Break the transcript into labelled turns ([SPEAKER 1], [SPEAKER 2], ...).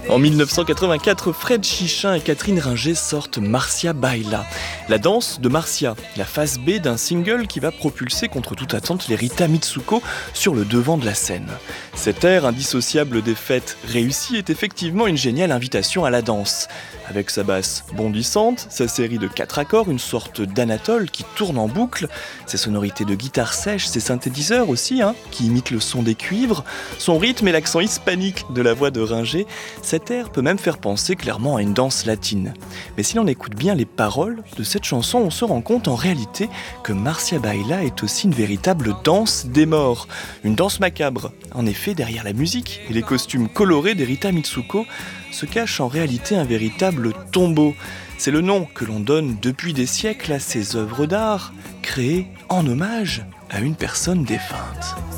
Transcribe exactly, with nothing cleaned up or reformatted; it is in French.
[SPEAKER 1] En dix-neuf cent quatre-vingt-quatre, Fred Chichin et Catherine Ringer sortent Marcia Baila, la danse de Marcia, la phase B d'un single qui va propulser contre toute attente les Rita Mitsuko sur le devant de la scène. Cet air indissociable des fêtes réussies est effectivement une géniale invitation à la danse. Avec sa basse bondissante, sa série de quatre accords, une sorte d'anatole qui tourne en boucle, ses sonorités de guitare sèche, ses synthétiseurs aussi, hein, qui imitent le son des cuivres, son rythme et l'accent hispanique de la voix de Ringer, cet air peut même faire penser clairement à une danse latine. Mais si l'on écoute bien les paroles de cette chanson, on se rend compte en réalité que Marcia Baila est aussi une véritable danse des morts. Une danse macabre. En effet, derrière la musique et les costumes colorés des Rita Mitsuko se cache en réalité un véritable tombeau. C'est le nom que l'on donne depuis des siècles à ces œuvres d'art créées en hommage à une personne défunte.